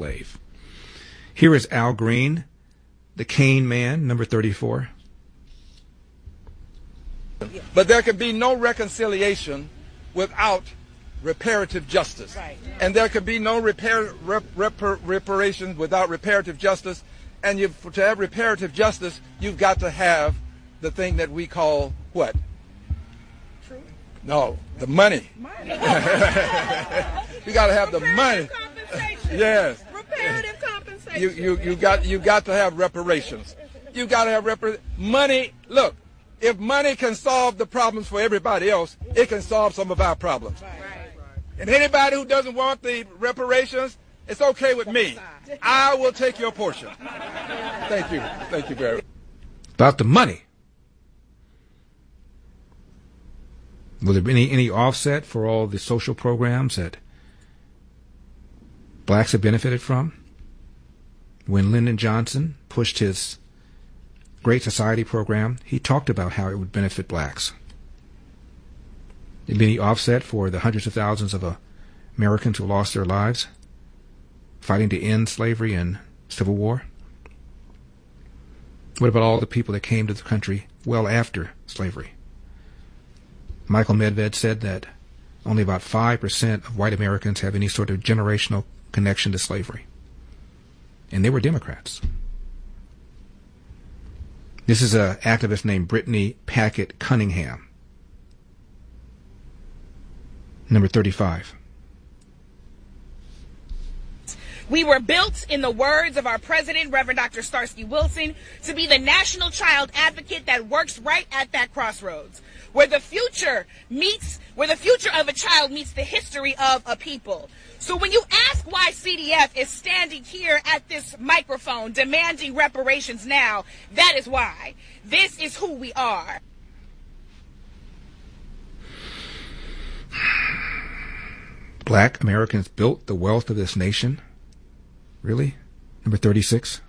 slave. Here is Al Green, the Cane Man, number 34. But there can be no reconciliation without reparative justice. Right. And there can be no reparations without reparative justice. And to have reparative justice, you've got to have the thing that we call what? Truth? No, the money. You got to have the money. Yes. Reparative compensation. You got to have reparations. You got to have money. Look, if money can solve the problems for everybody else, it can solve some of our problems. Right. And anybody who doesn't want the reparations, it's okay with me. I will take your portion. Thank you. Thank you very much. About the money. Will there be any offset for all the social programs that blacks have benefited from? When Lyndon Johnson pushed his Great Society program, he talked about how it would benefit blacks. Will there be any offset for the hundreds of thousands of Americans who lost their lives fighting to end slavery and civil war? What about all the people that came to the country well after slavery? Michael Medved said that only about 5% of white Americans have any sort of generational connection to slavery. And they were Democrats. This is an activist named Brittany Packett Cunningham. Number 35. We were built, in the words of our president, Reverend Dr. Starsky Wilson, to be the national child advocate that works right at that crossroads, where the future of a child meets the history of a people. So when you ask why CDF is standing here at this microphone demanding reparations now, that is why. This is who we are. Black Americans built the wealth of this nation? Really? Number 36.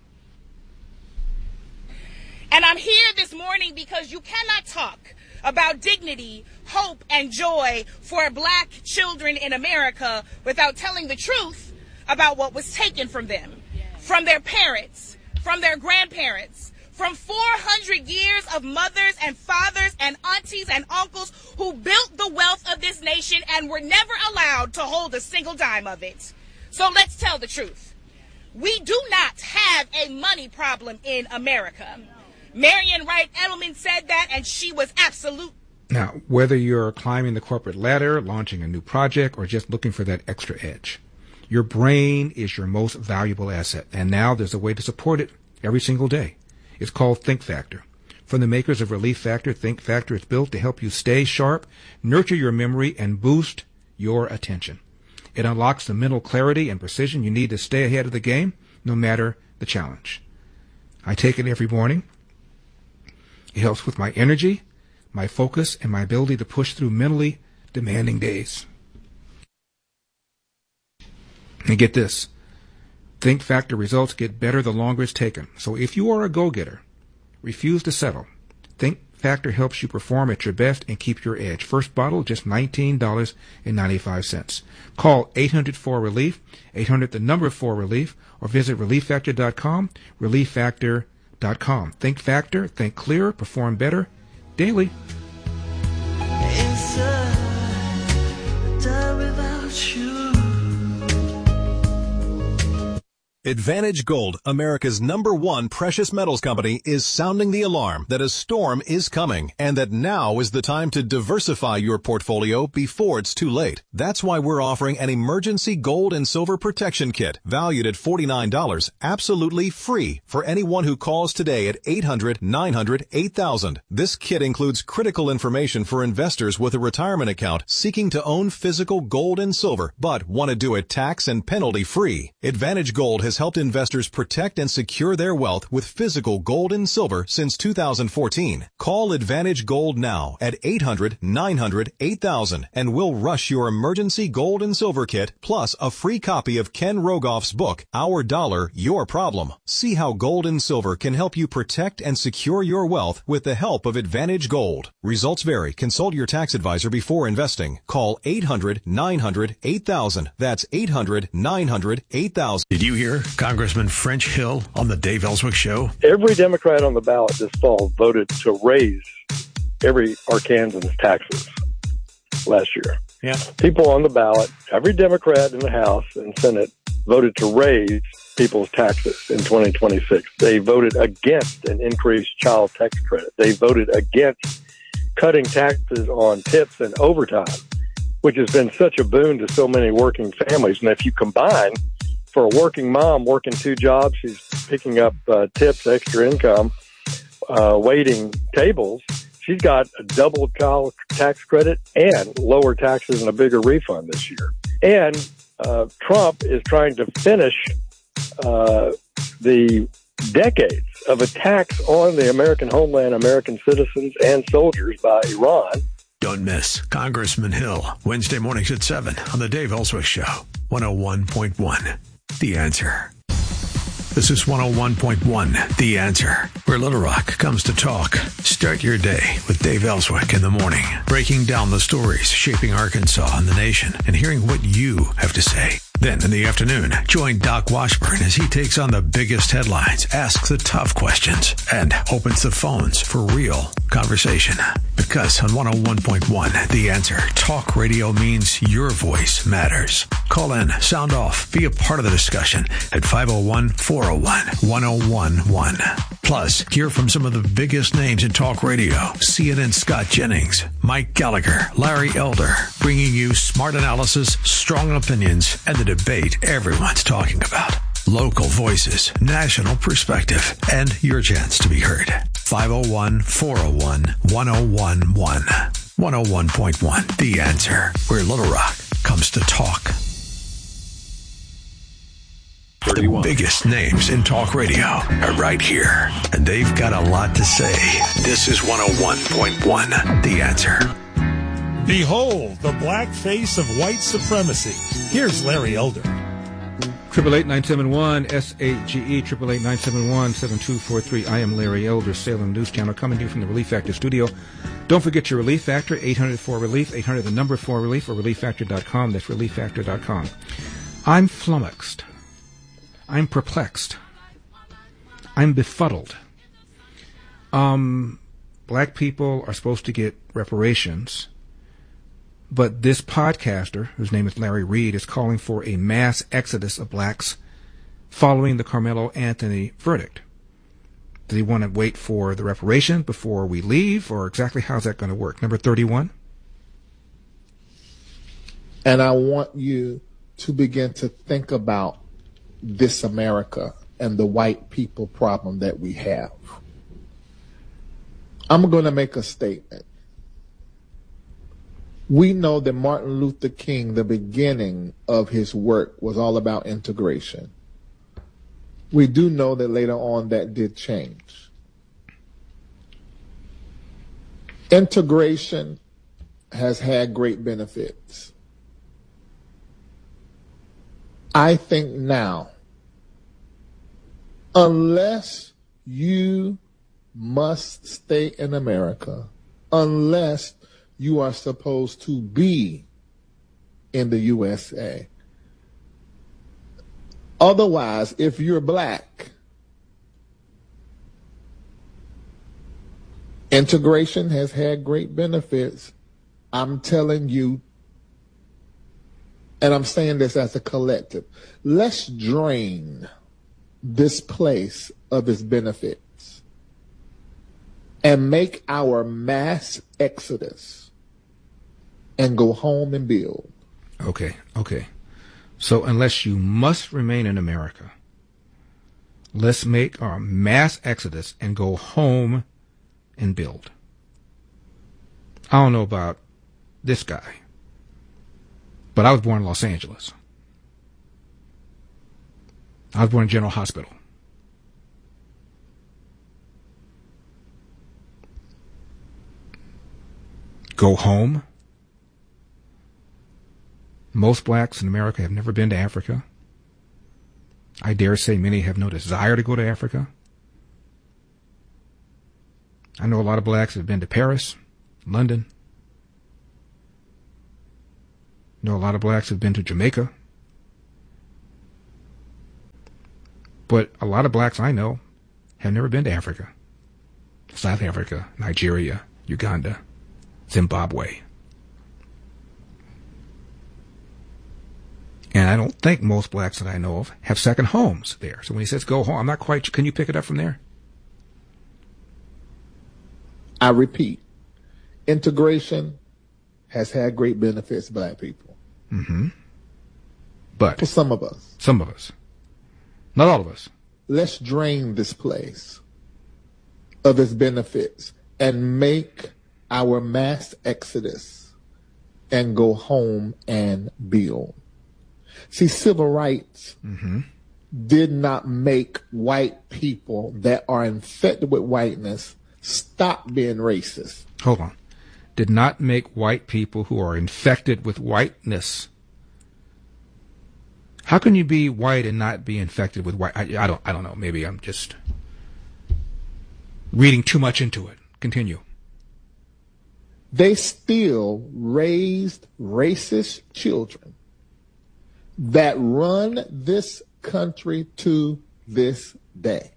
And I'm here this morning because you cannot talk about dignity, hope, and joy for black children in America without telling the truth about what was taken from them, from their parents, from their grandparents, from 400 years of mothers and fathers and aunties and uncles who built the wealth of this nation and were never allowed to hold a single dime of it. So let's tell the truth. We do not have a money problem in America. Marian Wright Edelman said that, and she was absolute. Now, whether you're climbing the corporate ladder, launching a new project, or just looking for that extra edge, your brain is your most valuable asset, and now there's a way to support it every single day. It's called Think Factor. From the makers of Relief Factor, Think Factor is built to help you stay sharp, nurture your memory, and boost your attention. It unlocks the mental clarity and precision you need to stay ahead of the game, no matter the challenge. I take it every morning. It helps with my energy, my focus, and my ability to push through mentally demanding days. And get this. Think Factor results get better the longer it's taken. So if you are a go-getter, refuse to settle. Think Factor helps you perform at your best and keep your edge. First bottle, just $19.95. Call 800-4RELIEF, 800 the number 4RELIEF, or visit ReliefFactor.com, ReliefFactor.com. Think Factor, think clearer, perform better, daily. Inside, die without you. Advantage Gold, America's #1 precious metals company, is sounding the alarm that a storm is coming and that now is the time to diversify your portfolio before it's too late. That's why we're offering an emergency gold and silver protection kit valued at $49, absolutely free for anyone who calls today at 800-900-8000. This kit includes critical information for investors with a retirement account seeking to own physical gold and silver but want to do it tax and penalty free. Advantage Gold has has helped investors protect and secure their wealth with physical gold and silver since 2014. Call Advantage Gold now at 800-900-8000 and we'll rush your emergency gold and silver kit plus a free copy of Ken Rogoff's book, Our Dollar, Your Problem. See how gold and silver can help you protect and secure your wealth with the help of Advantage Gold. Results vary. Consult your tax advisor before investing. Call 800-900-8000. That's 800-900-8000. Did you hear Congressman French Hill on the Dave Ellswick Show? Every Democrat on the ballot this fall voted to raise every Arkansan's taxes last year. Yeah. People on the ballot, every Democrat in the House and Senate voted to raise people's taxes in 2026. They voted against an increased child tax credit. They voted against cutting taxes on tips and overtime, which has been such a boon to so many working families. And if you combine, for a working mom working two jobs, she's picking up tips, extra income, waiting tables, she's got a double child tax credit and lower taxes and a bigger refund this year. And Trump is trying to finish the decades of attacks on the American homeland, American citizens, and soldiers by Iran. Don't miss Congressman Hill, Wednesday mornings at 7 on the Dave Ellswick Show, 101.1. The Answer. This is 101.1, The Answer, where Little Rock comes to talk. Start your day with Dave Ellswick in the morning, breaking down the stories shaping Arkansas and the nation and hearing what you have to say. Then in the afternoon, join Doc Washburn as he takes on the biggest headlines, asks the tough questions, and opens the phones for real conversation. Because on 101.1, The Answer, talk radio means your voice matters. Call in, sound off, be a part of the discussion at 501-401-1011. Plus, hear from some of the biggest names in talk radio. CNN Scott Jennings, Mike Gallagher, Larry Elder, bringing you smart analysis, strong opinions, and the debate everyone's talking about. Local voices, national perspective, and your chance to be heard. 501-401-1011. 101.1, The Answer, where Little Rock comes to talk. 31. The biggest names in talk radio are right here, and they've got a lot to say. This is 101.1, The Answer. Behold the black face of white supremacy. Here's Larry Elder. 888-971-SAGE, 888-971-7243. I am Larry Elder, Salem News Channel, coming to you from the Relief Factor studio. Don't forget your Relief Factor, 800-4RELIEF, 800-4RELIEF, or ReliefFactor.com. That's ReliefFactor.com. I'm flummoxed. I'm perplexed. I'm befuddled. Black people are supposed to get reparations, but this podcaster, whose name is Larry Reed, is calling for a mass exodus of blacks following the Carmelo Anthony verdict. Does he want to wait for the reparation before we leave, or exactly how's that going to work? Number 31. And I want you to begin to think about this America and the white people problem that we have. I'm going to make a statement. We know that Martin Luther King, the beginning of his work was all about integration. We do know that later on that did change. Integration has had great benefits. I think now, unless you must stay in America, unless you are supposed to be in the USA. Otherwise, if you're black, integration has had great benefits. I'm telling you, and I'm saying this as a collective, let's drain this place of its benefits and make our mass exodus and go home and build. Okay. So unless you must remain in America, let's make our mass exodus and go home and build. I don't know about this guy, but I was born in Los Angeles. I was born in General Hospital. Go home. Most blacks in America have never been to Africa. I dare say many have no desire to go to Africa. I know a lot of blacks have been to Paris, London. I know a lot of blacks have been to Jamaica. But a lot of blacks I know have never been to Africa. South Africa, Nigeria, Uganda, Zimbabwe. And I don't think most blacks that I know of have second homes there. So when he says go home, I'm not quite, can you pick it up from there? I repeat, integration has had great benefits to black people. Mm-hmm. But for some of us. Some of us. Not all of us. Let's drain this place of its benefits and make our mass exodus and go home and build. See, civil rights did not make white people that are infected with whiteness stop being racist. Hold on. Did not make white people who are infected with whiteness. How can you be white and not be infected with white? I don't know. Maybe I'm just reading too much into it. Continue. They still raised racist children that run this country to this day.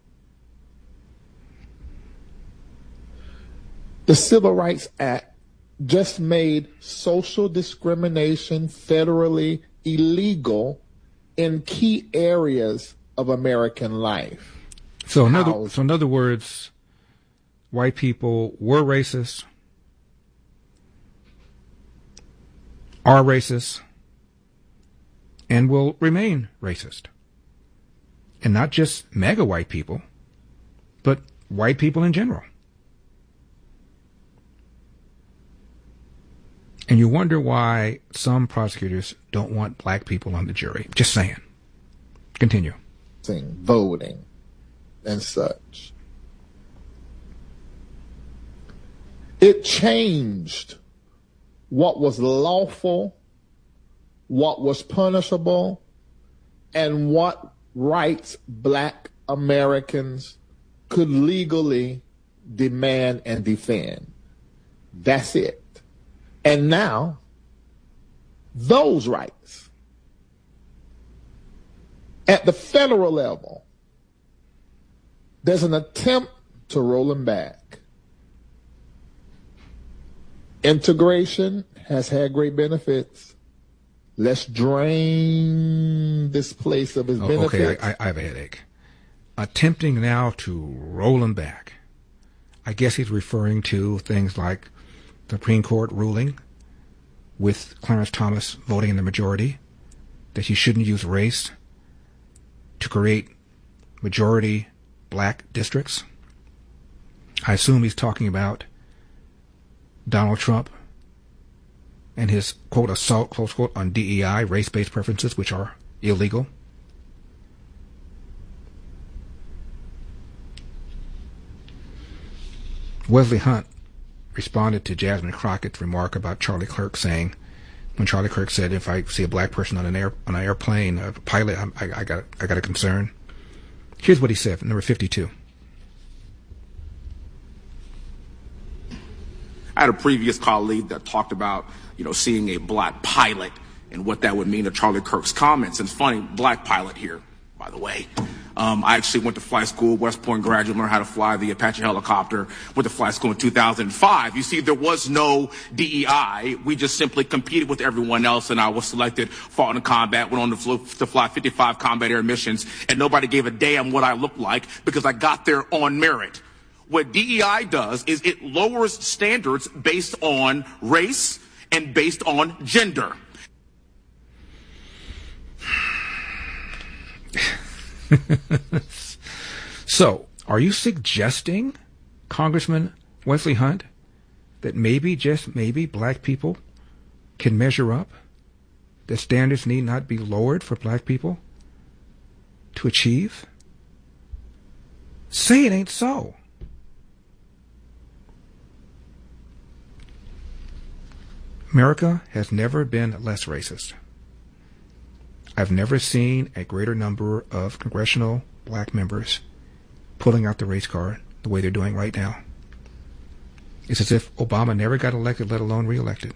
The Civil Rights Act just made social discrimination federally illegal in key areas of American life. So in other words, white people were racist, are racist, and will remain racist. And not just mega white people, but white people in general. And you wonder why some prosecutors don't want black people on the jury. Just saying. Continue. Voting and such. It changed what was lawful, what was punishable, and what rights black Americans could legally demand and defend. That's it. And now, those rights at the federal level, there's an attempt to roll them back. Integration has had great benefits. Let's drain this place of its benefits. Okay, I have a headache. Attempting now to roll them back. I guess he's referring to things like the Supreme Court ruling with Clarence Thomas voting in the majority that you shouldn't use race to create majority black districts. I assume he's talking about Donald Trump and his, quote, assault, close quote, on DEI, race-based preferences, which are illegal. Wesley Hunt responded to Jasmine Crockett's remark about Charlie Clerk, saying, when Charlie Clerk said, if I see a black person on an airplane, a pilot, I got a concern. Here's what he said, number 52. I had a previous colleague that talked about, seeing a black pilot and what that would mean to Charlie Kirk's comments. And it's funny, black pilot here, by the way. I actually went to flight school, West Point graduate, learned how to fly the Apache helicopter, went to flight school in 2005. You see, there was no DEI. We just simply competed with everyone else, and I was selected, fought in combat, went on to fly 55 combat air missions, and nobody gave a damn what I looked like because I got there on merit. What DEI does is it lowers standards based on race and based on gender. So, are you suggesting, Congressman Wesley Hunt, that maybe, just maybe, black people can measure up? That standards need not be lowered for black people to achieve? Say it ain't so. America has never been less racist. I've never seen a greater number of congressional black members pulling out the race card the way they're doing right now. It's as if Obama never got elected, let alone reelected.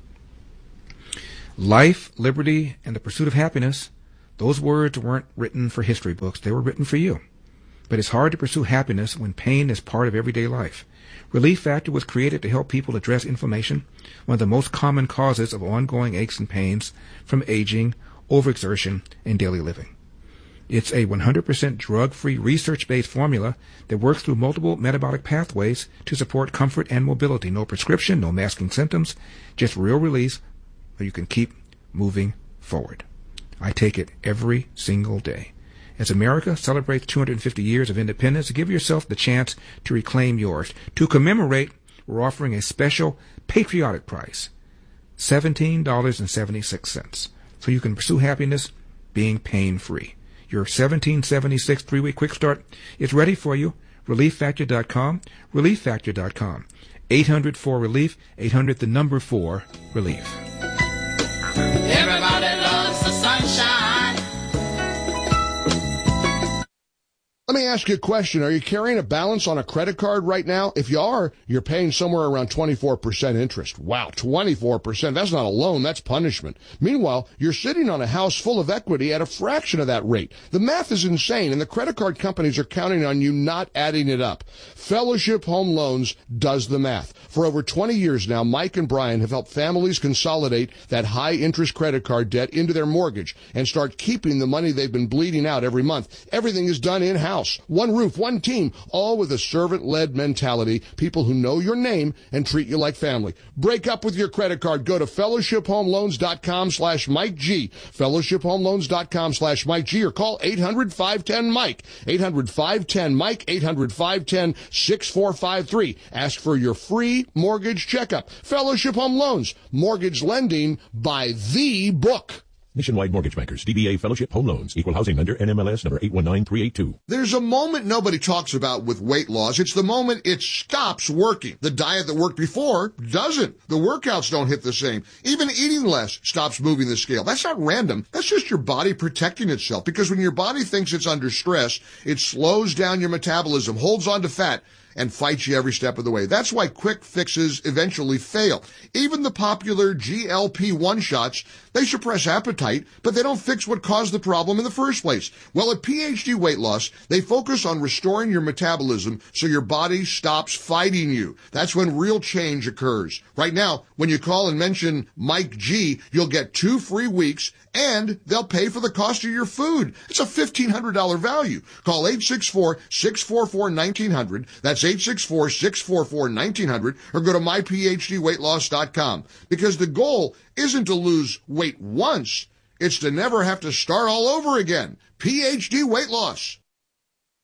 Life, liberty, and the pursuit of happiness, those words weren't written for history books. They were written for you. But it's hard to pursue happiness when pain is part of everyday life. Relief Factor was created to help people address inflammation, one of the most common causes of ongoing aches and pains from aging, overexertion, and daily living. It's a 100% drug-free, research-based formula that works through multiple metabolic pathways to support comfort and mobility. No prescription, no masking symptoms, just real relief so you can keep moving forward. I take it every single day. As America celebrates 250 years of independence, give yourself the chance to reclaim yours. To commemorate, we're offering a special patriotic price, $17.76, so you can pursue happiness being pain-free. Your 1776 3-week quick start is ready for you. ReliefFactor.com, ReliefFactor.com. 800-4-RELIEF, 800-4-RELIEF. Everybody loves the sunshine. Let me ask you a question. Are you carrying a balance on a credit card right now? If you are, you're paying somewhere around 24% interest. Wow, 24%. That's not a loan, that's punishment. Meanwhile, you're sitting on a house full of equity at a fraction of that rate. The math is insane, and the credit card companies are counting on you not adding it up. Fellowship Home Loans does the math. For over 20 years now, Mike and Brian have helped families consolidate that high-interest credit card debt into their mortgage and start keeping the money they've been bleeding out every month. Everything is done in-house. One roof, one team, all with a servant-led mentality, people who know your name and treat you like family. Break up with your credit card. Go to fellowshiphomeloans.com/Mike G, fellowshiphomeloans.com/Mike G, or call 800-510-MIKE, 800-510-MIKE, 800-510-6453. Ask for your free mortgage checkup. Fellowship Home Loans, mortgage lending by the book. Nationwide Mortgage Bankers, DBA Fellowship Home Loans, Equal Housing Lender, NMLS number 819382. There's a moment nobody talks about with weight loss. It's the moment it stops working. The diet that worked before doesn't. The workouts don't hit the same. Even eating less stops moving the scale. That's not random. That's just your body protecting itself. Because when your body thinks it's under stress, it slows down your metabolism, holds on to fat, and fights you every step of the way. That's why quick fixes eventually fail. Even the popular GLP-1 shots, they suppress appetite, but they don't fix what caused the problem in the first place. Well, at PhD Weight Loss, they focus on restoring your metabolism so your body stops fighting you. That's when real change occurs. Right now, when you call and mention Mike G, you'll get 2 free weeks, and they'll pay for the cost of your food. It's a $1,500 value. Call 864-644-1900. That's 864-644-1900, or go to myphdweightloss.com. Because the goal isn't to lose weight once, it's to never have to start all over again. PhD Weight Loss.